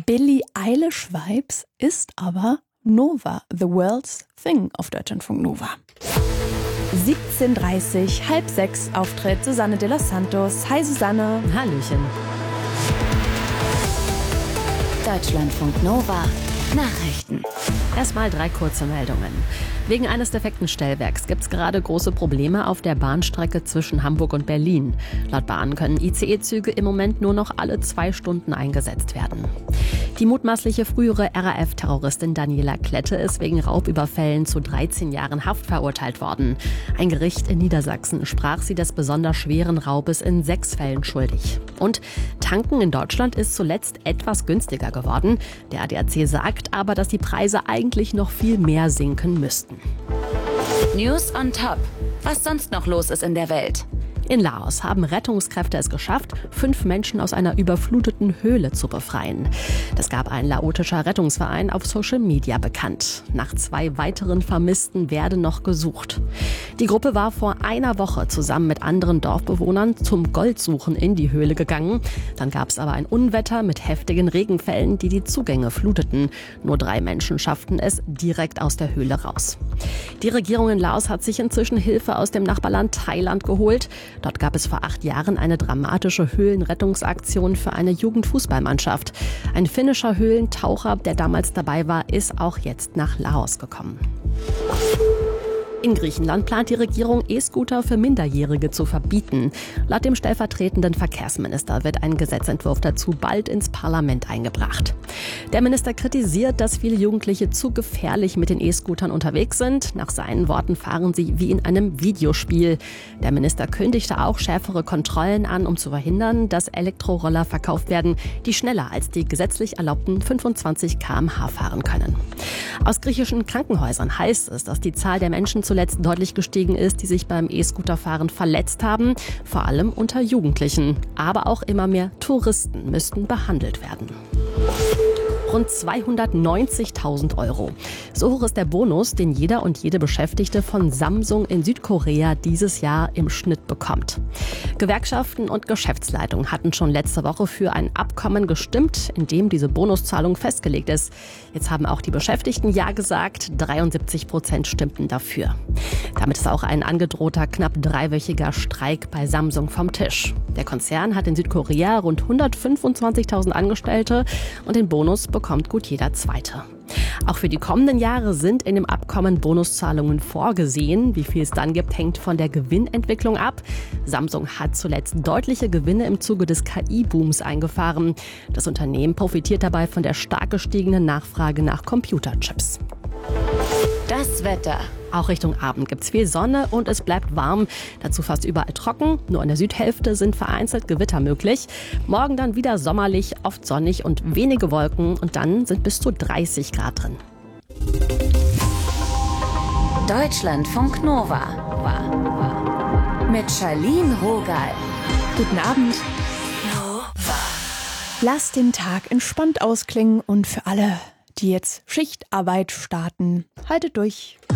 Billie Eilish-Vibes ist aber Nova, The World's Thing auf Deutschlandfunk Nova. 17:30, 5:30 Auftritt Susanne de los Santos. Hi Susanne. Hallöchen. Deutschlandfunk Nova. Nachrichten. Erstmal 3 kurze Meldungen. Wegen eines defekten Stellwerks gibt es gerade große Probleme auf der Bahnstrecke zwischen Hamburg und Berlin. Laut Bahn können ICE-Züge im Moment nur noch alle 2 Stunden eingesetzt werden. Die mutmaßliche frühere RAF-Terroristin Daniela Klette ist wegen Raubüberfällen zu 13 Jahren Haft verurteilt worden. Ein Gericht in Niedersachsen sprach sie des besonders schweren Raubes in 6 Fällen schuldig. Und Tanken in Deutschland ist zuletzt etwas günstiger geworden. Der ADAC sagt aber, dass die Preise eigentlich noch viel mehr sinken müssten. News on Top. Was sonst noch los ist in der Welt? In Laos haben Rettungskräfte es geschafft, 5 Menschen aus einer überfluteten Höhle zu befreien. Das gab ein laotischer Rettungsverein auf Social Media bekannt. Nach 2 weiteren Vermissten werde noch gesucht. Die Gruppe war vor einer Woche zusammen mit anderen Dorfbewohnern zum Goldsuchen in die Höhle gegangen. Dann gab es aber ein Unwetter mit heftigen Regenfällen, die die Zugänge fluteten. Nur 3 Menschen schafften es direkt aus der Höhle raus. Die Regierung in Laos hat sich inzwischen Hilfe aus dem Nachbarland Thailand geholt. Dort gab es vor 8 Jahren eine dramatische Höhlenrettungsaktion für eine Jugendfußballmannschaft. Ein finnischer Höhlentaucher, der damals dabei war, ist auch jetzt nach Laos gekommen. In Griechenland plant die Regierung, E-Scooter für Minderjährige zu verbieten. Laut dem stellvertretenden Verkehrsminister wird ein Gesetzentwurf dazu bald ins Parlament eingebracht. Der Minister kritisiert, dass viele Jugendliche zu gefährlich mit den E-Scootern unterwegs sind. Nach seinen Worten fahren sie wie in einem Videospiel. Der Minister kündigte auch schärfere Kontrollen an, um zu verhindern, dass Elektroroller verkauft werden, die schneller als die gesetzlich erlaubten 25 km/h fahren können. Aus griechischen Krankenhäusern heißt es, dass die Zahl der Menschen zuletzt deutlich gestiegen ist, die sich beim E-Scooterfahren verletzt haben, vor allem unter Jugendlichen. Aber auch immer mehr Touristen müssten behandelt werden. Rund 290.000 €. So hoch ist der Bonus, den jeder und jede Beschäftigte von Samsung in Südkorea dieses Jahr im Schnitt bekommt. Gewerkschaften und Geschäftsleitung hatten schon letzte Woche für ein Abkommen gestimmt, in dem diese Bonuszahlung festgelegt ist. Jetzt haben auch die Beschäftigten Ja gesagt, 73% stimmten dafür. Damit ist auch ein angedrohter knapp 3-wöchiger Streik bei Samsung vom Tisch. Der Konzern hat in Südkorea rund 125.000 Angestellte und den Bonus bekommt gut jeder Zweite. Auch für die kommenden Jahre sind in dem Abkommen Bonuszahlungen vorgesehen. Wie viel es dann gibt, hängt von der Gewinnentwicklung ab. Samsung hat zuletzt deutliche Gewinne im Zuge des KI-Booms eingefahren. Das Unternehmen profitiert dabei von der stark gestiegenen Nachfrage nach Computerchips. Das Wetter. Auch Richtung Abend gibt es viel Sonne und es bleibt warm. Dazu fast überall trocken. Nur in der Südhälfte sind vereinzelt Gewitter möglich. Morgen dann wieder sommerlich, oft sonnig und wenige Wolken. Und dann sind bis zu 30 Grad drin. Deutschlandfunk Nova. Mit Charlene Rogal. Guten Abend. Lasst den Tag entspannt ausklingen und für alle, die jetzt Schichtarbeit starten, haltet durch.